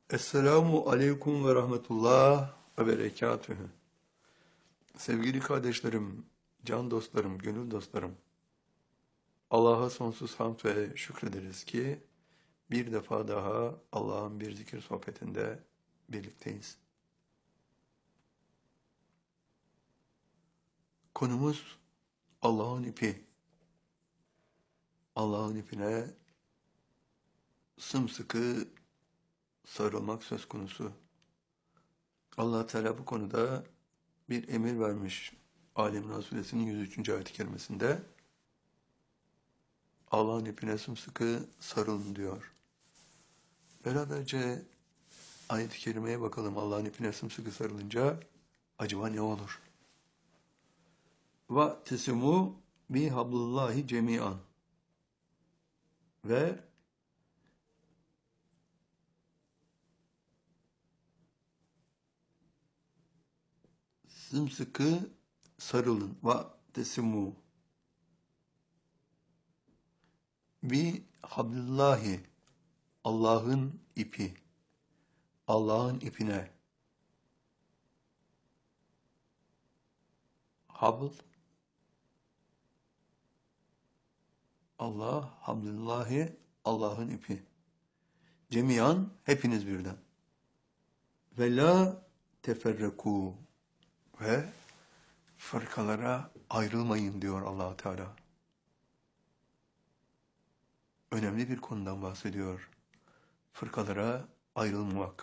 Esselamu aleyküm ve rahmetullah ve berekatühü. Sevgili kardeşlerim, can dostlarım, gönül dostlarım. Allah'a sonsuz hamd ve şükrederiz ki bir defa daha Allah'ın bir zikir sohbetinde birlikteyiz. Konumuz Allah'ın ipi. Allah'ın ipine sımsıkı sarılmak söz konusu. Allah Teala bu konuda bir emir vermiş. Ali İmran Suresinin 103. ayet-i kerimesinde Allah'ın ipine sımsıkı sarılın diyor. Beraberce ayet-i kerimeye bakalım. Allah'ın ipine sımsıkı sarılınca acaba ne olur? Ve tesimu bi hablullahi cemian ve sımsıkı sarılın. Ve tesimu bi hablullahi, Allah'ın ipi, Allah'ın ipine. Habl, Allah, hablullahi, Allah'ın ipi. Cemiyan, hepiniz birden. Ve la teferreku, ve fırkalara ayrılmayın diyor Allah Teala. Önemli bir konudan bahsediyor. Fırkalara ayrılmak.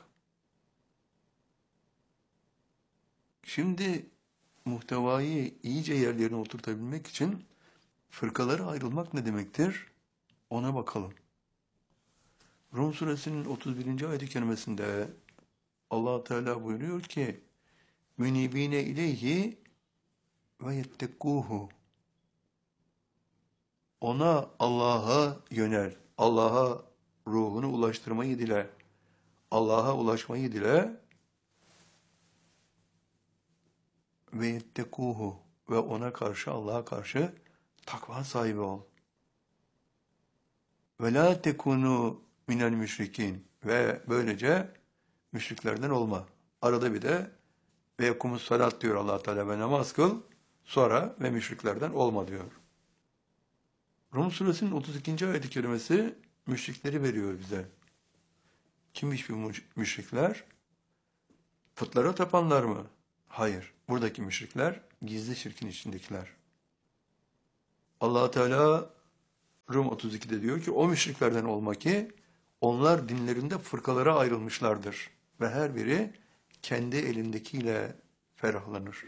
Şimdi muhtevayı iyice yerlerine oturtabilmek için fırkalara ayrılmak ne demektir? Ona bakalım. Rum suresinin 31. ayet-i kerimesinde Allah Teala buyuruyor ki: "Münibine ileyhi ve yettekûhu." Ona, Allah'a yönel. Allah'a ruhunu ulaştırmayı dile. Allah'a ulaşmayı dile. Ve yettekûhu, ve ona karşı, Allah'a karşı takva sahibi ol. Ve la tekunu minel müşrikin, ve böylece müşriklerden olma. Arada bir de ve yekumus salat diyor Allah Teala, ve namaz kıl, sonra ve müşriklerden olma diyor. Rum suresinin 32. ayet-i kerimesi müşrikleri veriyor bize. Kimmiş bu müşrikler? Putlara tapanlar mı? Hayır. Buradaki müşrikler gizli şirkin içindekiler. Allah Teala Rum 32'de diyor ki o müşriklerden olma ki onlar dinlerinde fırkalara ayrılmışlardır ve her biri kendi elindekiyle ferahlanır.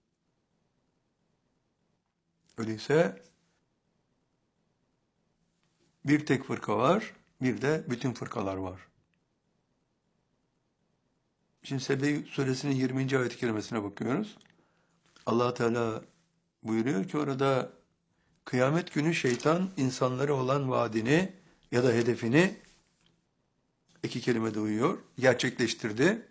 Öyleyse bir tek fırka var, bir de bütün fırkalar var. Şimdi Sebe suresinin 20. ayet-i kerimesine bakıyoruz. Allah Teala buyuruyor ki orada kıyamet günü şeytan insanlara olan vaadini ya da hedefini, iki kelimede uyuyor, gerçekleştirdi.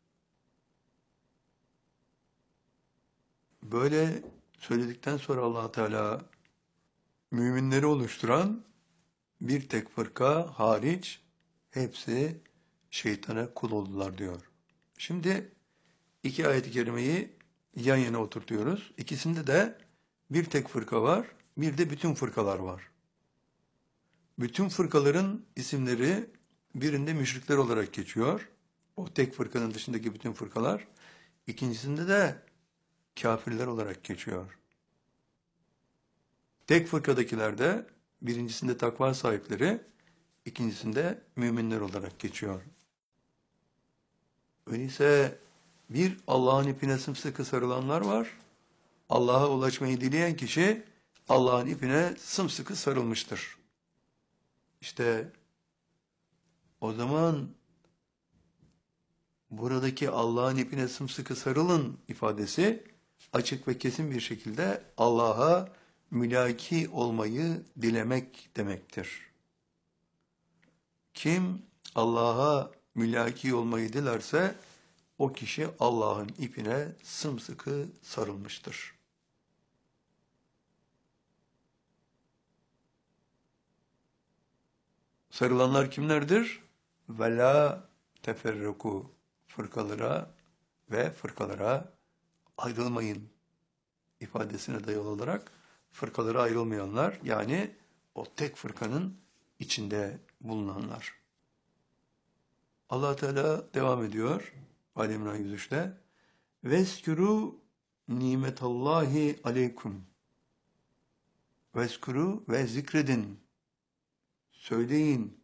Böyle söyledikten sonra Allah Teala müminleri oluşturan bir tek fırka hariç hepsi şeytana kul oldular diyor. Şimdi iki ayet-i kerimeyi yan yana oturtuyoruz. İkisinde de bir tek fırka var, bir de bütün fırkalar var. Bütün fırkaların isimleri birinde müşrikler olarak geçiyor. O tek fırkanın dışındaki bütün fırkalar. İkincisinde de kafirler olarak geçiyor. Tek fırkadakiler de birincisinde takva sahipleri, ikincisinde müminler olarak geçiyor. Öyleyse bir Allah'ın ipine sımsıkı sarılanlar var. Allah'a ulaşmayı dileyen kişi Allah'ın ipine sımsıkı sarılmıştır. İşte o zaman buradaki Allah'ın ipine sımsıkı sarılın ifadesi açık ve kesin bir şekilde Allah'a mülaki olmayı dilemek demektir. Kim Allah'a mülaki olmayı dilerse o kişi Allah'ın ipine sımsıkı sarılmıştır. Sarılanlar kimlerdir? Ve la teferruku fırkalara ve fırkalara ayrılmayın ifadesine dayalı olarak fırkalara ayrılmayanlar, yani o tek fırkanın içinde bulunanlar. Allah Teala devam ediyor Ali İmran 103'te. Veskuru nimetallahi aleykum. Veskuru ve zikredin. Söyleyin.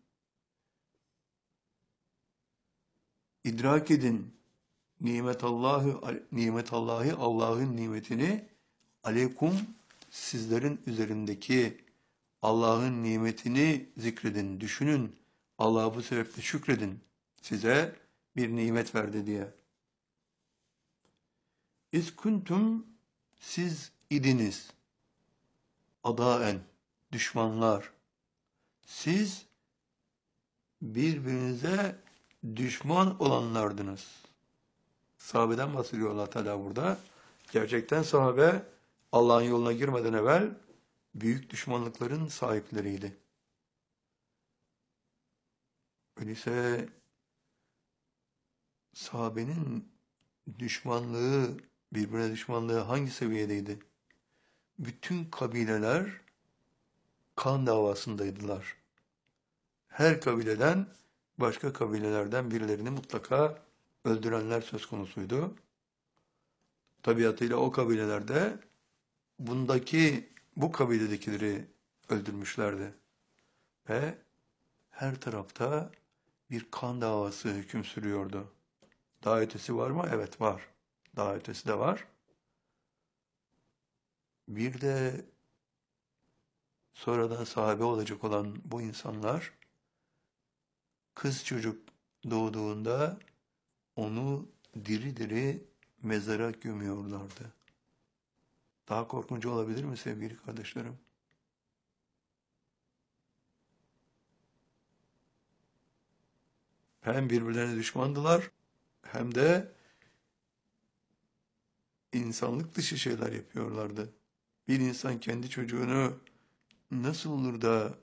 İdrak edin. Nimetallahi Allah'ın nimetini aleykum, sizlerin üzerindeki Allah'ın nimetini zikredin, düşünün. Allah'a bu sebeple şükredin. Size bir nimet verdi diye. İz kuntum, siz idiniz. Adaen, düşmanlar. Siz birbirinize düşman olanlardınız. Sahabeden bahsediyor Allah Teala burada. Gerçekten sahabe Allah'ın yoluna girmeden evvel büyük düşmanlıkların sahipleriydi. Öyleyse sahabenin düşmanlığı, birbirine düşmanlığı hangi seviyedeydi? Bütün kabileler kan davasındaydılar. Her kabileden başka kabilelerden birilerini mutlaka öldürenler söz konusuydu. Tabiatıyla o kabilelerde bu kabiledekileri öldürmüşlerdi. Ve her tarafta bir kan davası hüküm sürüyordu. Daha ötesi var mı? Evet, var. Daha ötesi de var. Bir de sonradan sahabe olacak olan bu insanlar, kız çocuk doğduğunda onu diri diri mezara gömüyorlardı. Daha korkunç olabilir mi sevgili kardeşlerim? Hem birbirlerine düşmandılar, hem de insanlık dışı şeyler yapıyorlardı. Bir insan kendi çocuğunu nasıl olur da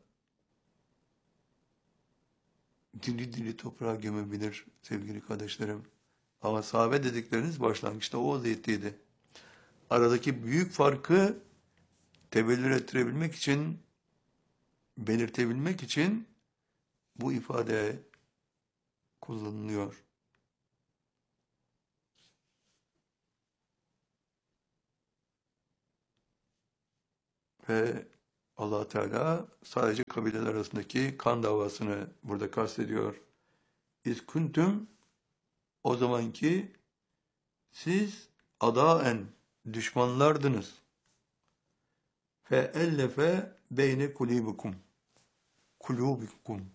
diri diri toprağa gömebilir sevgili kardeşlerim? Ama sahabe dedikleriniz başlangıçta o vaziyetteydi. Aradaki büyük farkı tebellür ettirebilmek için, belirtebilmek için bu ifade kullanılıyor. Ve Allah Teala sadece kabileler arasındaki kan davasını burada kastediyor. İz kuntum, o zamanki siz adaen, düşmanlardınız. Fe ellefe beyne kulubikum.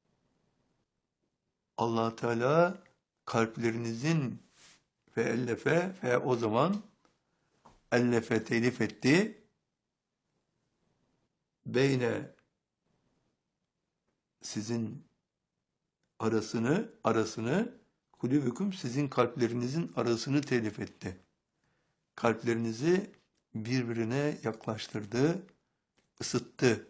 Allah Teala kalplerinizin fe o zaman ellefe telif etti. Beyne, sizin arasını kulübüküm, sizin kalplerinizin arasını telif etti. Kalplerinizi birbirine yaklaştırdı, ısıttı.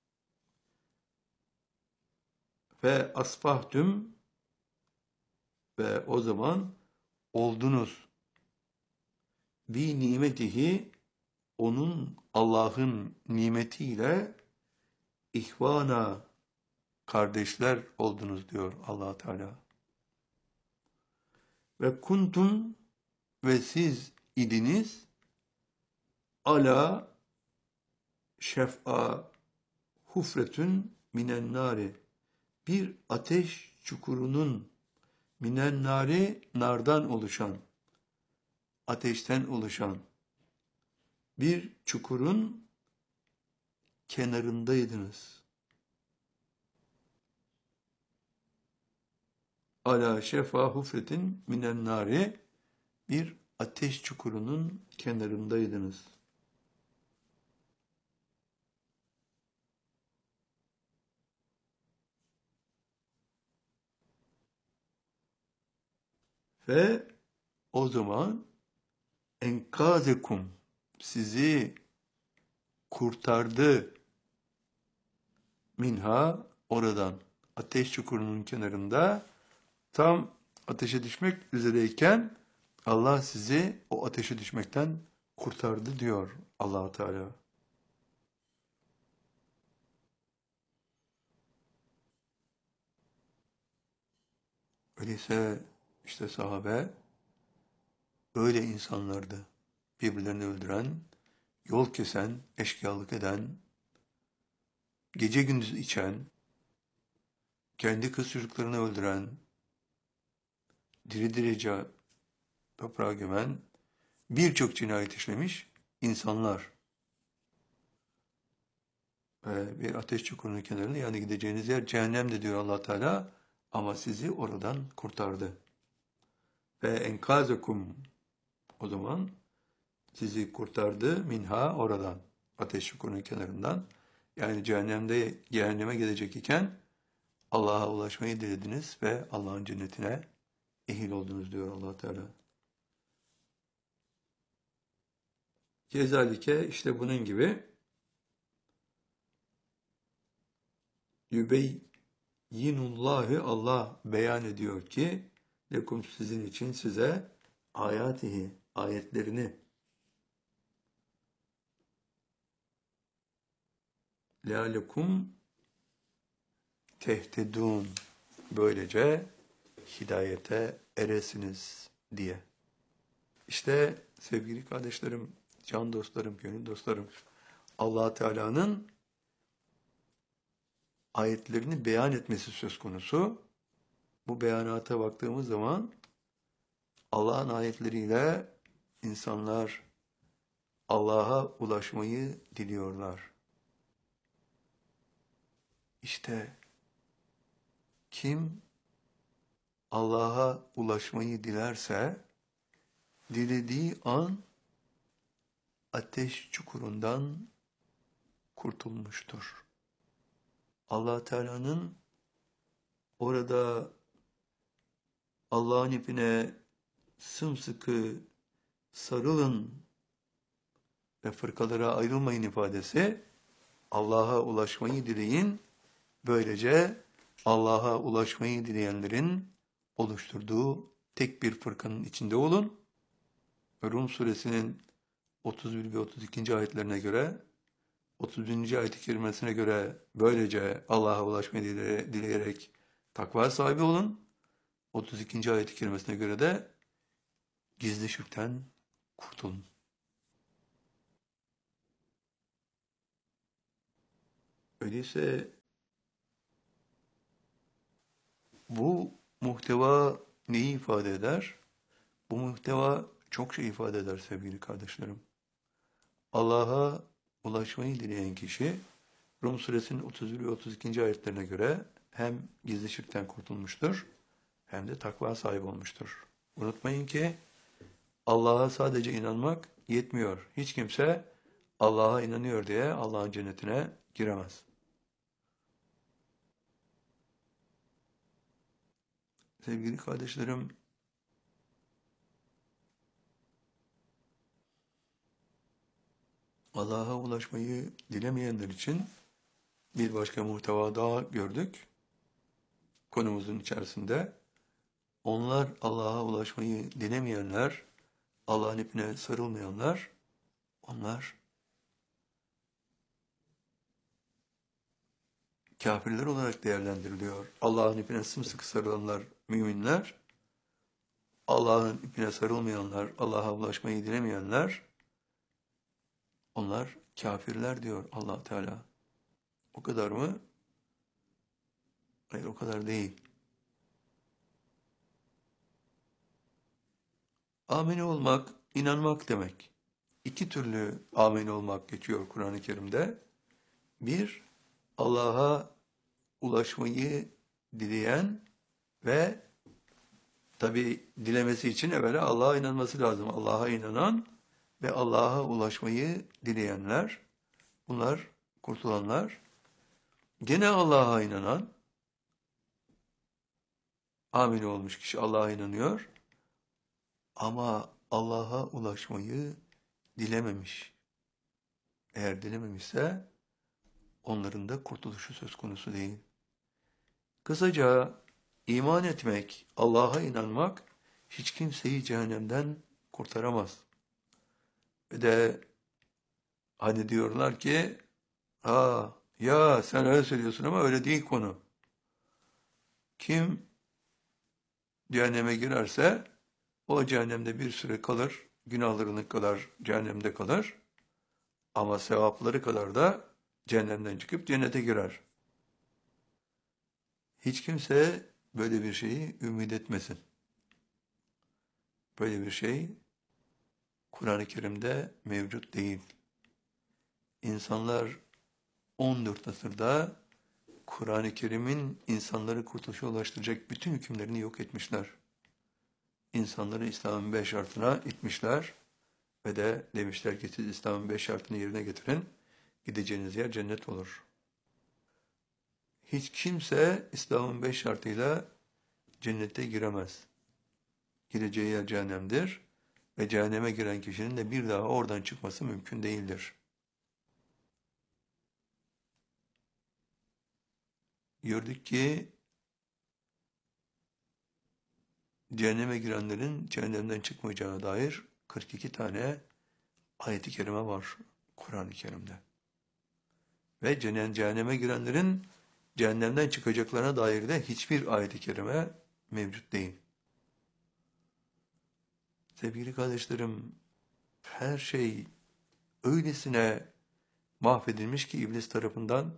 Ve asbahtüm, ve o zaman oldunuz. Bi nimetihi, onun, Allah'ın nimetiyle ihvana, kardeşler oldunuz diyor Allah Teala. Ve kuntum, ve siz idiniz ala şef'a hufretün minen nari, bir ateş çukurunun, minen nari, nardan oluşan, ateşten oluşan bir çukurun kenarındaydınız. Ala şefa hufretin minen nari, bir ateş çukurunun kenarındaydınız. Ve o zaman enkazekum, sizi kurtardı, minha, oradan, ateş çukurunun kenarında, Tam ateşe düşmek üzereyken Allah sizi o ateşe düşmekten kurtardı diyor Allah Teala. Öyleyse işte sahabe öyle insanlardı. Birbirlerini öldüren, yol kesen, eşkıyalık eden, gece gündüz içen, kendi kız çocuklarını öldüren, diri dirice toprağa gömen, birçok cinayet işlemiş insanlar. Bir ateş çukurunun kenarında, yani gideceğiniz yer cehennemde diyor Allah Teala, ama sizi oradan kurtardı. Ve enkazekum, o zaman sizi kurtardı minha, oradan, ateş çukurunun kenarından. Yani cehenneme gidecek iken Allah'a ulaşmayı dilediniz ve Allah'ın cennetine ehil oldunuz diyor Allah Teala. Kezalike, işte bunun gibi yübeyyinullahü, Allah beyan ediyor ki lekum, sizin için, size ayatihi, ayetlerini, lealekum tehtedun, böylece hidayete eresiniz diye. İşte sevgili kardeşlerim, can dostlarım, gönül dostlarım, Allah Teala'nın ayetlerini beyan etmesi söz konusu. Bu beyanata baktığımız zaman Allah'ın ayetleriyle insanlar Allah'a ulaşmayı diliyorlar. İşte kim Allah'a ulaşmayı dilerse, dilediği an ateş çukurundan kurtulmuştur. Allah Teala'nın orada Allah'ın ipine sımsıkı sarılın ve fırkalara ayrılmayın ifadesi, Allah'a ulaşmayı dileyin, böylece Allah'a ulaşmayı dileyenlerin oluşturduğu tek bir fırkanın içinde olun. Rum suresinin 31 ve 32. ayetlerine göre, 31. ayet-i kerimesine göre böylece Allah'a ulaşmayı dileyerek takva sahibi olun. 32. ayet-i kerimesine göre de gizli şirkten kurtulun. Öyleyse bu muhteva neyi ifade eder? Bu muhteva çok şey ifade eder sevgili kardeşlerim. Allah'a ulaşmayı dileyen kişi Rum suresinin 31 ve 32. ayetlerine göre hem gizli şirkten kurtulmuştur hem de takva sahibi olmuştur. Unutmayın ki Allah'a sadece inanmak yetmiyor. Hiç kimse Allah'a inanıyor diye Allah'ın cennetine giremez. Sevgili kardeşlerim, Allah'a ulaşmayı dilemeyenler için bir başka muhteva daha gördük konumuzun içerisinde. Onlar, Allah'a ulaşmayı dilemeyenler, Allah'ın ipine sarılmayanlar, onlar kafirler olarak değerlendiriliyor. Allah'ın ipine sımsıkı sarılanlar müminler, Allah'ın ipine sarılmayanlar, Allah'a ulaşmayı dilemeyenler, onlar kafirler diyor Allah Teala. O kadar mı? Hayır, o kadar değil. Amin olmak, inanmak demek. İki türlü amin olmak geçiyor Kur'an-ı Kerim'de. Bir, Allah'a ulaşmayı dileyen ve tabi dilemesi için evvela Allah'a inanması lazım. Allah'a inanan ve Allah'a ulaşmayı dileyenler, bunlar kurtulanlar. Gene Allah'a inanan, amin olmuş kişi Allah'a inanıyor ama Allah'a ulaşmayı dilememiş. Eğer dilememişse onların da kurtuluşu söz konusu değil. Kısaca İman etmek, Allah'a inanmak hiç kimseyi cehennemden kurtaramaz. Ve de hani diyorlar ki, ha ya sen öyle söylüyorsun ama öyle değil konu. Kim cehenneme girerse o cehennemde bir süre kalır, günahlarının kadar cehennemde kalır ama sevapları kadar da cehennemden çıkıp cennete girer. Hiç kimse böyle bir şeyi ümit etmesin. Böyle bir şey Kur'an-ı Kerim'de mevcut değil. İnsanlar 14 asırda Kur'an-ı Kerim'in insanları kurtuluşa ulaştıracak bütün hükümlerini yok etmişler. İnsanları İslam'ın 5 şartına itmişler ve de demişler ki siz İslam'ın 5 şartını yerine getirin, gideceğiniz yer cennet olur. Hiç kimse İslam'ın 5 şartıyla cennete giremez. Gireceği yer cehennemdir ve cehenneme giren kişinin de bir daha oradan çıkması mümkün değildir. Gördük ki cehenneme girenlerin cehennemden çıkmayacağına dair 42 tane ayet-i kerime var Kur'an-ı Kerim'de. Ve cehenneme girenlerin cehennemden çıkacaklarına dair de hiçbir ayet-i kerime mevcut değil. Sevgili kardeşlerim, her şey öylesine mahvedilmiş ki iblis tarafından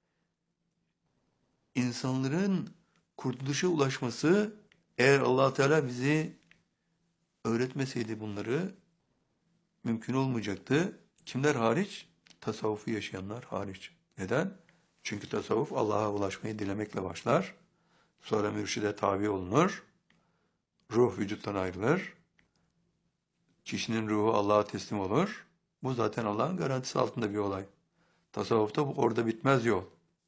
insanların kurtuluşa ulaşması, eğer Allah Teala bizi öğretmeseydi bunları mümkün olmayacaktı. Kimler hariç? Tasavvufu yaşayanlar hariç. Neden? Çünkü tasavvuf Allah'a ulaşmayı dilemekle başlar. Sonra mürşide tabi olunur. Ruh vücuttan ayrılır. Kişinin ruhu Allah'a teslim olur. Bu zaten Allah'ın garantisi altında bir olay. Tasavvufta bu orada bitmez yol.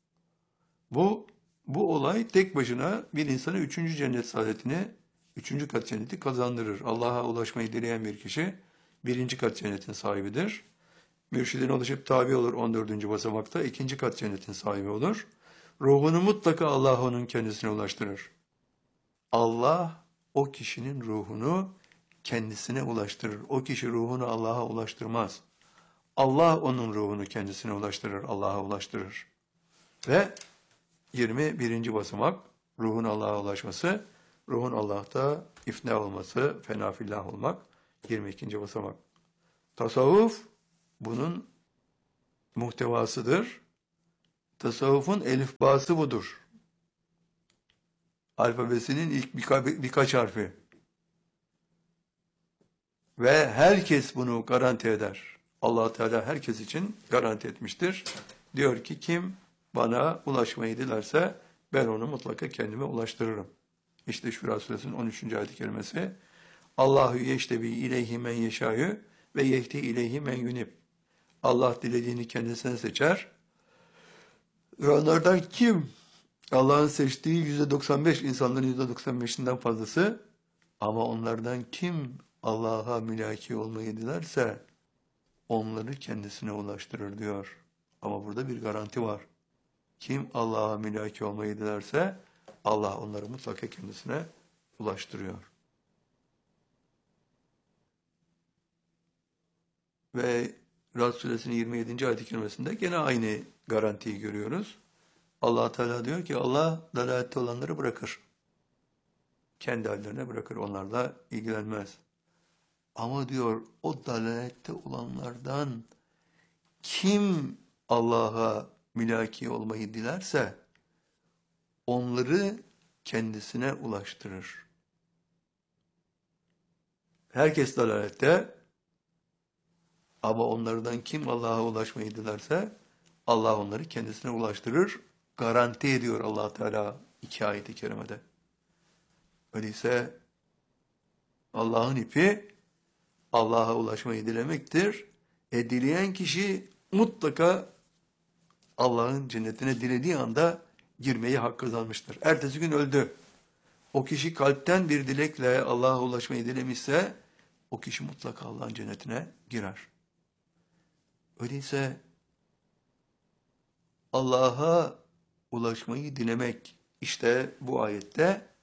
Bu olay tek başına bir insana 3. cennet saadetini, 3. kat cenneti kazandırır. Allah'a ulaşmayı dileyen bir kişi 1. kat cennetin sahibidir. Mürşidine ulaşıp tabi olur 14. basamakta 2. kat cennetin sahibi olur. Ruhunu mutlaka Allah onun kendisine ulaştırır. Allah o kişinin ruhunu kendisine ulaştırır. O kişi ruhunu Allah'a ulaştırmaz. Allah onun ruhunu kendisine ulaştırır, Allah'a ulaştırır. Ve 21. basamak ruhun Allah'a ulaşması, ruhun Allah'ta ifna olması, fena fillah olmak 22. basamak. Tasavvuf bunun muhtevasıdır. Tasavvufun elifbası budur. Alfabesinin ilk birkaç harfi. Ve herkes bunu garanti eder. Allah Teala herkes için garanti etmiştir. Diyor ki kim bana ulaşmayı dilerse ben onu mutlaka kendime ulaştırırım. İşte Şura Suresinin 13. ayet-i kerimesi. Allahu yeştebi ileyhi men yeşâyü ve yehdi ileyhi men yunib. Allah dilediğini kendisine seçer. Ve onlardan kim Allah'ın seçtiği %95, insanların %95'inden fazlası, ama onlardan kim Allah'a mülaki olmayı dilerse onları kendisine ulaştırır diyor. Ama burada bir garanti var. Kim Allah'a mülaki olmayı dilerse Allah onları mutlaka kendisine ulaştırıyor. Ve Rad Suresinin 27. ayet-i kerimesinde gene aynı garantiyi görüyoruz. Allah Teala diyor ki Allah dalalette olanları bırakır. Kendi hallerine bırakır. Onlarla ilgilenmez. Ama diyor o dalalette olanlardan kim Allah'a mülaki olmayı dilerse onları kendisine ulaştırır. Herkes dalalette ama onlardan kim Allah'a ulaşmayı dilerse Allah onları kendisine ulaştırır. Garanti ediyor Allah Teala 2 ayet-i kerimede. Öyleyse Allah'ın ipi Allah'a ulaşmayı dilemektir. Dileyen kişi mutlaka Allah'ın cennetine dilediği anda girmeyi hak kazanmıştır. Ertesi gün öldü. O kişi kalpten bir dilekle Allah'a ulaşmayı dilemişse o kişi mutlaka Allah'ın cennetine girer. Öyleyse Allah'a ulaşmayı dilemek işte bu ayette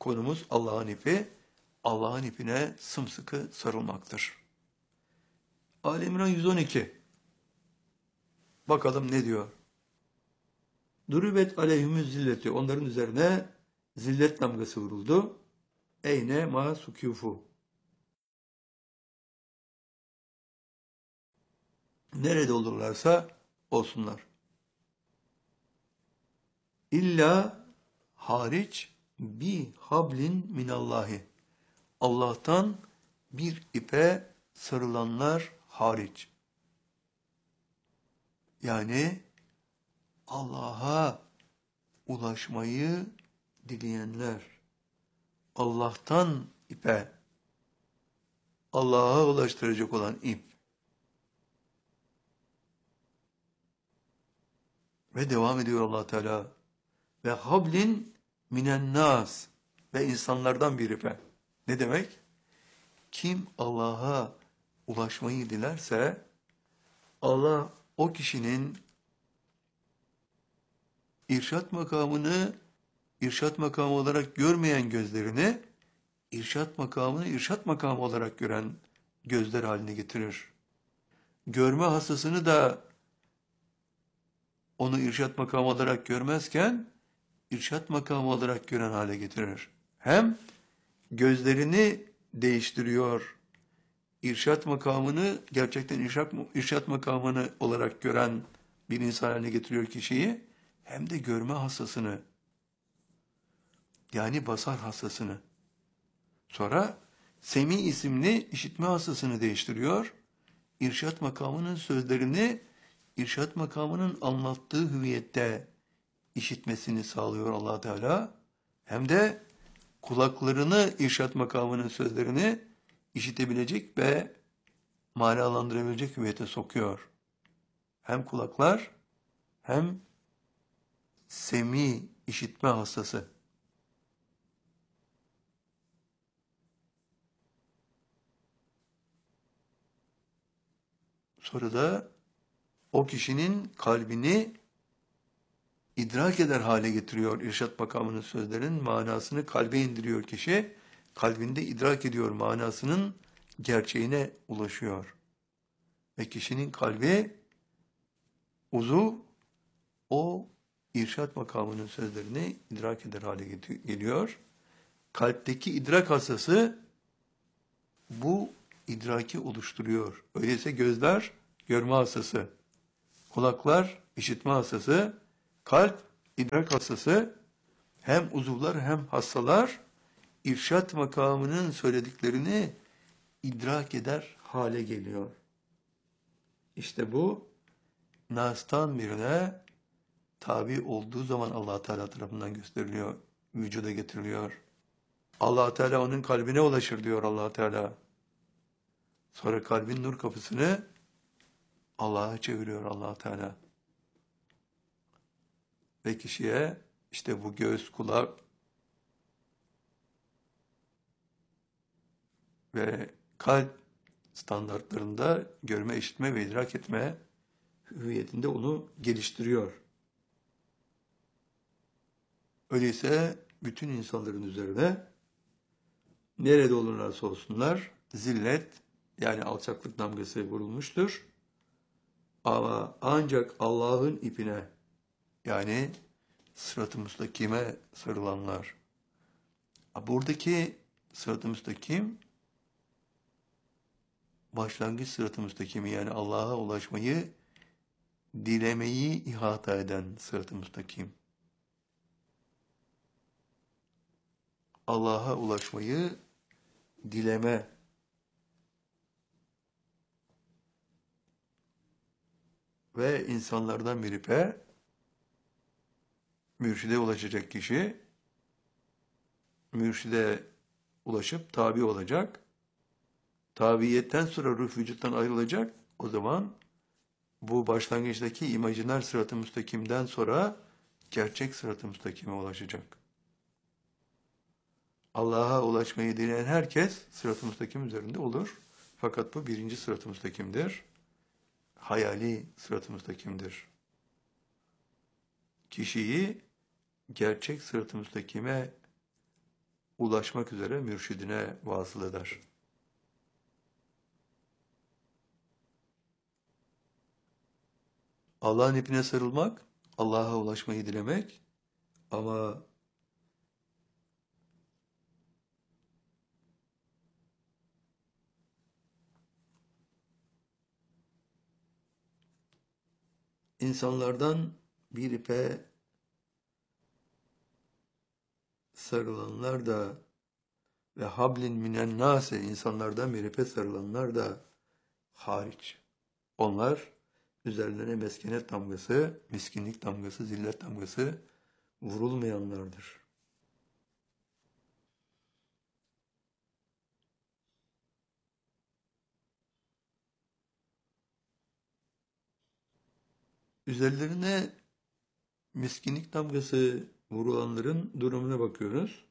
konumuz Allah'ın ipi. Allah'ın ipine sımsıkı sarılmaktır. Ali İmran 112. Bakalım ne diyor? Durubet aleyhümüz zilleti. Onların üzerine zillet damgası vuruldu. Eyne ma sukufu. Nerede olurlarsa olsunlar. İlla hariç bi hablin minallahi. Allah'tan bir ipe sarılanlar hariç. Yani Allah'a ulaşmayı dileyenler. Allah'tan ipe, Allah'a ulaştıracak olan ip. Ve devam ediyor Allah Teala. Ve hablin minen nas, ve insanlardan bir ipe. Ne demek? Kim Allah'a ulaşmayı dilerse Allah o kişinin irşat makamını irşat makamı olarak görmeyen gözlerini irşat makamını irşat makamı olarak gören gözler haline getirir. Görme hastasını da onu irşat makamı olarak görmezken irşat makamı olarak gören hale getirir. Hem gözlerini değiştiriyor. İrşat makamını gerçekten irşat makamını olarak gören bir insan haline getiriyor kişiyi. Hem de görme hastasını, yani basar hastasını. Sonra Semi isimli işitme hastasını değiştiriyor. İrşat makamının sözlerini irşat makamının anlattığı hüviyette işitmesini sağlıyor Allah Teala. Hem de kulaklarını irşat makamının sözlerini işitebilecek ve manalandırabilecek hüviyete sokuyor. Hem kulaklar hem semi işitme hastası. Sonra da o kişinin kalbini idrak eder hale getiriyor. İrşad makamının sözlerinin manasını kalbe indiriyor kişi. Kalbinde idrak ediyor, manasının gerçeğine ulaşıyor. Ve kişinin kalbi uzuv o irşad makamının sözlerini idrak eder hale geliyor. Kalpteki idrak hastası bu idraki oluşturuyor. Öyleyse gözler görme hastası, kulaklar işitme hastası, kalp idrak hastası, hem uzuvlar hem hastalar irşat makamının söylediklerini idrak eder hale geliyor. İşte bu nas'tan birine tabi olduğu zaman Allah Teala tarafından gösteriliyor, vücuda getiriliyor. Allah Teala onun kalbine ulaşır diyor Allah Teala. Sonra kalbin nur kapısını Allah'a çeviriyor Allah Teala. Ve kişiye işte bu göz, kulak ve kalp standartlarında görme, işitme ve idrak etme hüviyetinde onu geliştiriyor. Öyleyse bütün insanların üzerine nerede olurlarsa olsunlar zillet, yani alçaklık damgası vurulmuştur. Ama ancak Allah'ın ipine, yani sırat-ı müstakime sarılanlar. Buradaki sırat-ı müstakim başlangıç sırat-ı müstakimi, yani Allah'a ulaşmayı dilemeyi ihata eden sırat-ı müstakim. Allah'a ulaşmayı dileme, ve insanlardan bir ipe mürşide ulaşacak kişi, mürşide ulaşıp tabi olacak. Tabiyetten sonra ruh vücuttan ayrılacak. O zaman bu başlangıçtaki imajiner sırat-ı müstakimden sonra gerçek sırat-ı müstakime ulaşacak. Allah'a ulaşmayı dileyen herkes sırat-ı müstakim üzerinde olur. Fakat bu birinci sırat-ı müstakimdir. Hayali sırat-ı müstakimdir. Kişiyi gerçek sırat-ı müstakime ulaşmak üzere mürşidine vasıl eder. Allah'ın ipine sarılmak, Allah'a ulaşmayı dilemek ama insanlardan bir ipe sarılanlar da ve hablin minen nase insanlardan bir ipe sarılanlar da hariç. Onlar üzerlerine meskenet damgası, miskinlik damgası, zillet damgası vurulmayanlardır. Üzerlerine miskinlik damgası vurulanların durumuna bakıyoruz.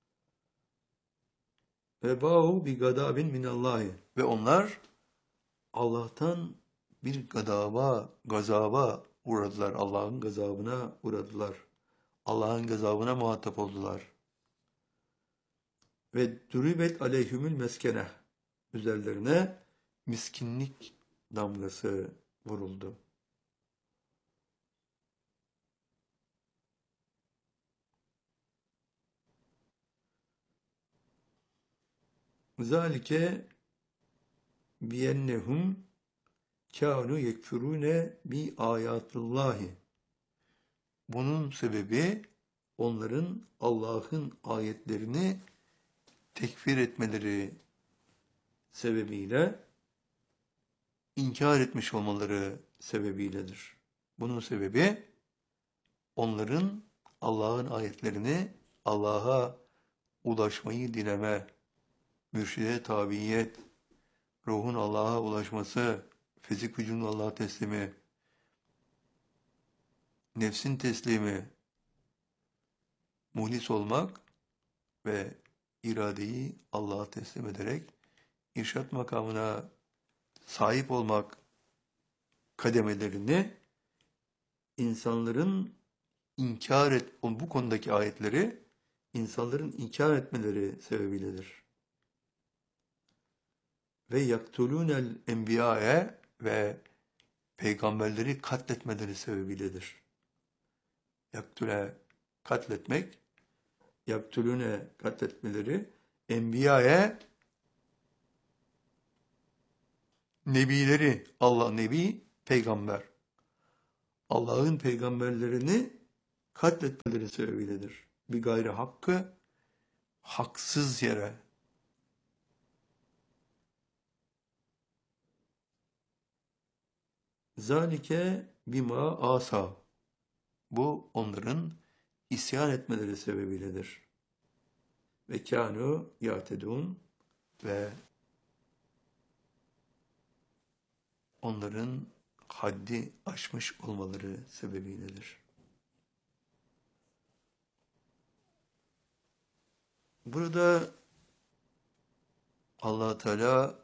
Ve ba'u bi gadabin minallahi ve onlar Allah'tan bir gazaba uğradılar. Allah'ın gazabına uğradılar. Allah'ın gazabına muhatap oldular. Ve duribet aleyhümül meskene üzerlerine miskinlik damgası vuruldu. Zalike biyennehum kânu yekfurûne bi âyâtullâhi. Bunun sebebi onların Allah'ın ayetlerini tekfir etmeleri sebebiyle inkar etmiş olmaları sebebiyledir. Bunun sebebi onların Allah'ın ayetlerini Allah'a ulaşmayı dileme, mürşide tabiyet, ruhun Allah'a ulaşması, fizik vücudun Allah'a teslimi, nefsin teslimi, muhlis olmak ve iradeyi Allah'a teslim ederek irşat makamına sahip olmak kademelerini insanların bu konudaki ayetleri insanların inkar etmeleri sebebiyledir. Ve yaktulûnel enbiyâe ve peygamberleri katletmeleri sebebiyledir. Katletmek, yaktulûne katletmeleri, enbiyâe nebileri, Allah nebi, peygamber. Allah'ın peygamberlerini katletmeleri sebebiyledir. Bir gayri hakkı haksız yere. Zalike bima asa. Bu onların isyan etmeleri sebebiyledir. Ve kânu yâtedûn ve onların haddi aşmış olmaları sebebiyledir. Burada Allah Teala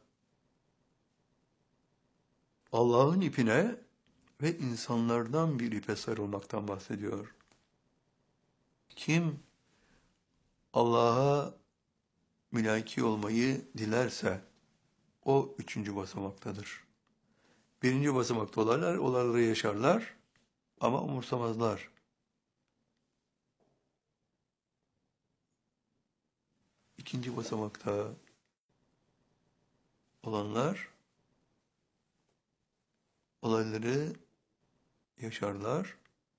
Allah'ın ipine ve insanlardan bir ipe sarılmaktan bahsediyor. Kim Allah'a mülaki olmayı dilerse o 3. basamaktadır. 1. basamakta olayları yaşarlar ama umursamazlar. 2. basamakta olanlar olayları yaşarlar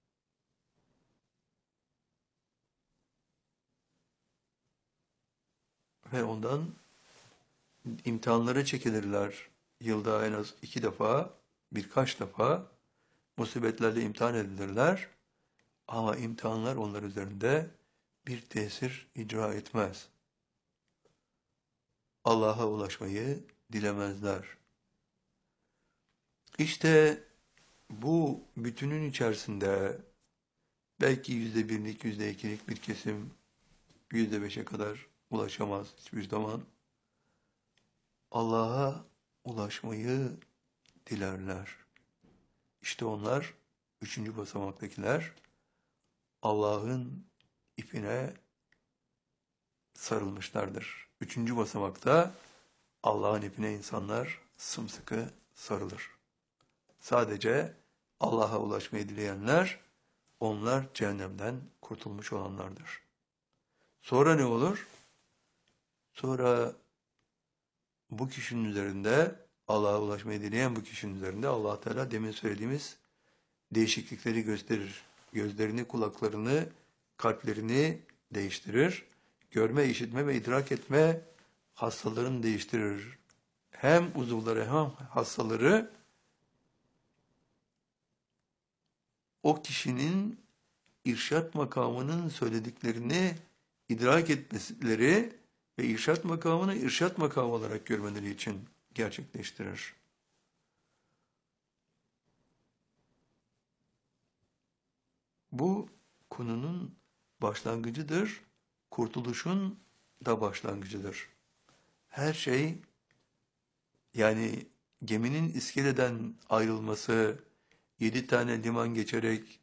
ve ondan imtihanlara çekilirler. Yılda en az 2 defa, birkaç defa musibetlerle imtihan edilirler. Ama imtihanlar onlar üzerinde bir tesir icra etmez. Allah'a ulaşmayı dilemezler. İşte bu bütünün içerisinde belki %1'lik, %2'lik bir kesim %5'e kadar ulaşamaz hiçbir zaman. Allah'a ulaşmayı dilerler. İşte onlar 3. basamaktakiler Allah'ın ipine sarılmışlardır. Üçüncü basamakta Allah'ın ipine insanlar sımsıkı sarılır. Sadece Allah'a ulaşmayı dileyenler, onlar cehennemden kurtulmuş olanlardır. Sonra ne olur? Sonra bu kişinin üzerinde, Allah'a ulaşmayı dileyen bu kişinin üzerinde Allah Teala demin söylediğimiz değişiklikleri gösterir. Gözlerini, kulaklarını, kalplerini değiştirir. Görme, işitme ve idrak etme hastalarını değiştirir. Hem uzuvları hem hastaları o kişinin irşat makamının söylediklerini idrak etmeleri ve irşat makamını irşat makamı olarak görmeleri için gerçekleştirir. Bu konunun başlangıcıdır, kurtuluşun da başlangıcıdır. Her şey, yani geminin iskeleden ayrılması, 7 tane liman geçerek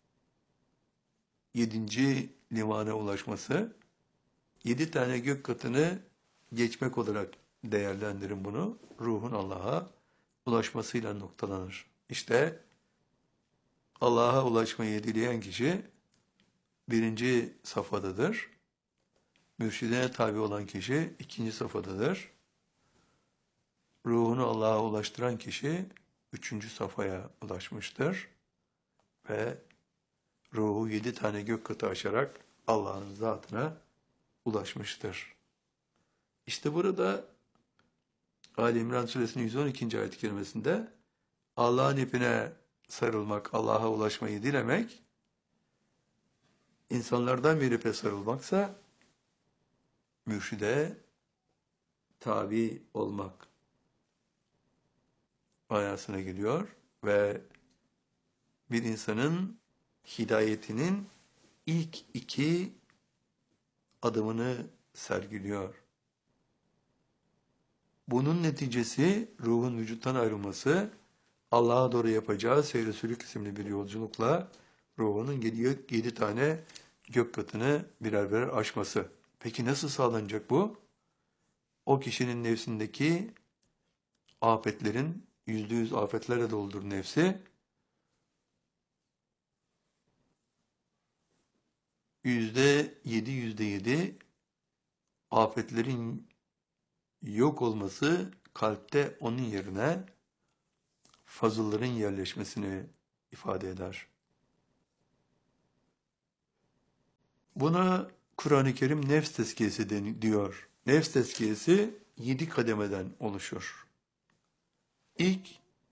7. limana ulaşması, 7 tane gök katını geçmek olarak değerlendirin bunu. Ruhun Allah'a ulaşmasıyla noktalanır. İşte Allah'a ulaşmayı dileyen kişi 1. safhadadır. Mürşidine tabi olan kişi 2. safhadadır. Ruhunu Allah'a ulaştıran kişi 3. safhaya ulaşmıştır. Ve ruhu 7 tane gök katı aşarak Allah'ın zatına ulaşmıştır. İşte burada Ali İmran Suresinin 112. ayet-i kerimesinde Allah'ın ipine sarılmak, Allah'a ulaşmayı dilemek, insanlardan bir ipe sarılmaksa mürşide tabi olmak manasına geliyor ve bir insanın hidayetinin ilk 2 adımını sergiliyor. Bunun neticesi ruhun vücuttan ayrılması, Allah'a doğru yapacağı seyr-i sülük isimli bir yolculukla ruhunun 7 tane gök katını birer birer aşması. Peki nasıl sağlanacak bu? O kişinin nefsindeki afetlerin, %100 afetlerle doldur nefsi, %7 afetlerin yok olması kalpte onun yerine fazılların yerleşmesini ifade eder. Buna Kur'an-ı Kerim nefs tezkiyesi diyor. Nefs tezkiyesi 7 kademeden oluşur. İlk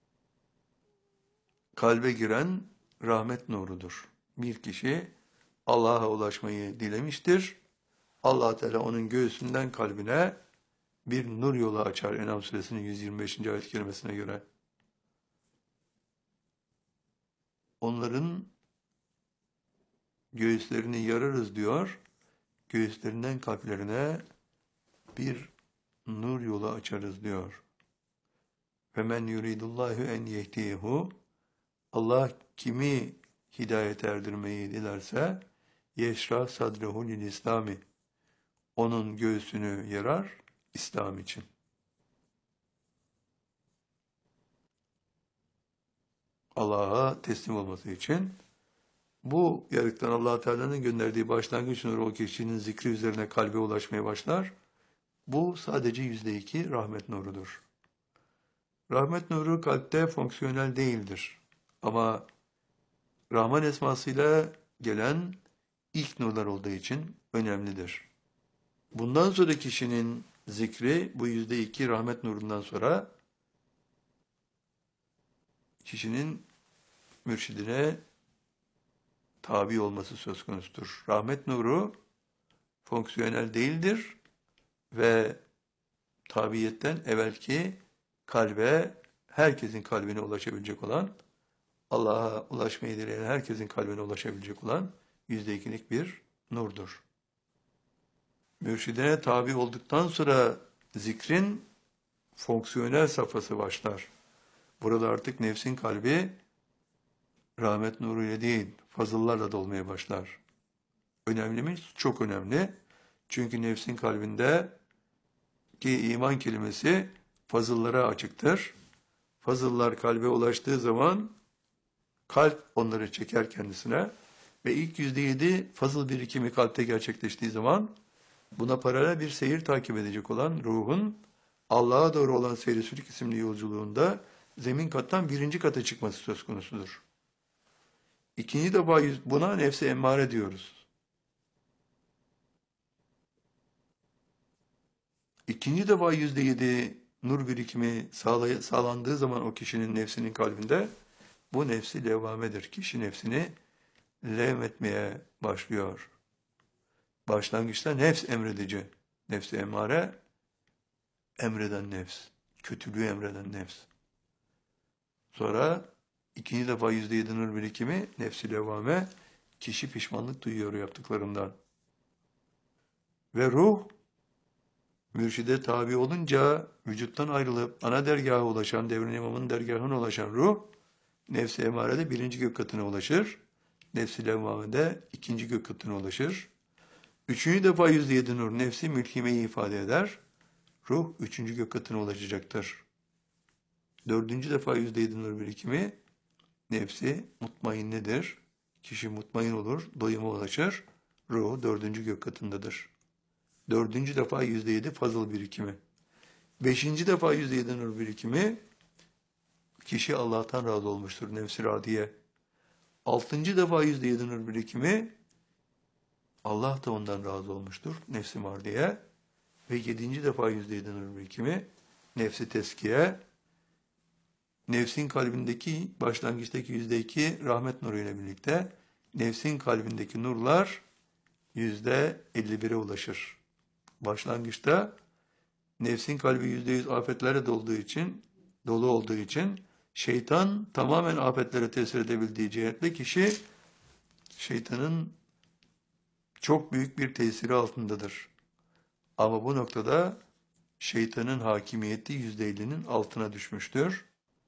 kalbe giren rahmet nurudur. Bir kişi Allah'a ulaşmayı dilemiştir. Allah Teala onun göğsünden kalbine bir nur yolu açar. En'am suresinin 125. ayet-i kerimesine göre. Onların göğüslerini yararız diyor. Göğüslerinden kalplerine bir nur yolu açarız diyor. Femen yuridullahu en yehdiyehu, Allah kimi hidayet erdirmeyi dilerse yeşra sadrehu lil İslami, onun göğsünü yarar İslam için. Allah'a teslim olması için bu yarıktan Allah Teala'nın gönderdiği başlangıç nuru o kişinin zikri üzerine kalbe ulaşmaya başlar. Bu sadece %2 rahmet nurudur. Rahmet nuru kalpte fonksiyonel değildir. Ama Rahman esmasıyla gelen ilk nurlar olduğu için önemlidir. Bundan sonra kişinin zikri bu %2 rahmet nurundan sonra kişinin mürşidine tabi olması söz konusudur. Rahmet nuru fonksiyonel değildir ve tabiyetten evvelki kalbe, herkesin kalbine ulaşabilecek olan, Allah'a ulaşmayı dileyen herkesin kalbine ulaşabilecek olan %2'lik bir nurdur. Mürşidine tabi olduktan sonra zikrin fonksiyonel safhası başlar. Burada artık nefsin kalbi rahmet nuruyla değil, fazıllarla dolmaya başlar. Önemli mi? Çok önemli. Çünkü nefsin kalbinde ki iman kelimesi fazıllara açıktır. Fazıllar kalbe ulaştığı zaman kalp onları çeker kendisine ve ilk %7 fazıl birikimi kalpte gerçekleştiği zaman buna paralel bir seyir takip edecek olan ruhun Allah'a doğru olan seyri sülük isimli yolculuğunda zemin kattan birinci kata çıkması söz konusudur. İkinci defa buna nefsi emmare diyoruz. İkinci defa %7 nur birikimi sağlandığı zaman o kişinin nefsinin kalbinde bu nefsi levvamedir. Kişi nefsini levmetmeye başlıyor. Başlangıçta nefs emredici, nefsi emmare, emreden nefs, kötülüğü emreden nefs. Sonra ikinci defa %7 nur birikimi, nefsi levvame, kişi pişmanlık duyuyor yaptıklarından. Ve ruh, mürşide tabi olunca vücuttan ayrılıp ana dergaha ulaşan, Devrin İmam'ın dergahına ulaşan ruh, nefsi emarede birinci gök katına ulaşır. Nefsi levvamede ikinci gök katına ulaşır. Üçüncü defa %7 nur nefsi mülhimeyi ifade eder. Ruh üçüncü gök katına ulaşacaktır. Dördüncü defa %7 nur birikimi nefsi mutmainnedir. Kişi mutmain olur, doyuma ulaşır. Ruhu dördüncü gök katındadır. Dördüncü defa %7 fazıl birikimi. Beşinci defa %7 nur birikimi kişi Allah'tan razı olmuştur nefsi radiye. Altıncı defa %7 nur birikimi Allah da ondan razı olmuştur nefsi mardiye. Ve yedinci defa %7 nur birikimi nefsi teskiye. Nefsin kalbindeki başlangıçtaki %2 rahmet nuru ile birlikte nefsin kalbindeki nurlar %51'e ulaşır. Başlangıçta nefsin kalbi %100 afetlerle dolu olduğu için şeytan tamamen afetlere tesir edebildiği cihetle kişi şeytanın çok büyük bir tesiri altındadır. Ama bu noktada şeytanın hakimiyeti %50'nin altına düşmüştür.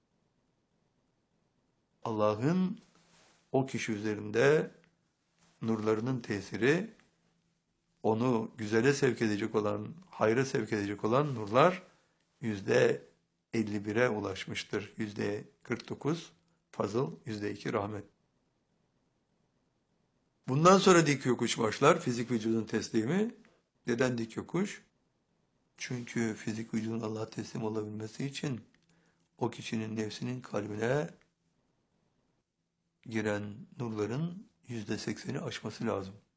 Allah'ın o kişi üzerinde nurlarının tesiri, onu güzele sevk edecek olan, hayra sevk edecek olan nurlar %51'e ulaşmıştır. %49 fazıl, %2 rahmet. Bundan sonra dik yokuş başlar, fizik vücudun teslimi. Neden dik yokuş? Çünkü fizik vücudun Allah'a teslim olabilmesi için o kişinin nefsinin kalbine giren nurların %80'i aşması lazım.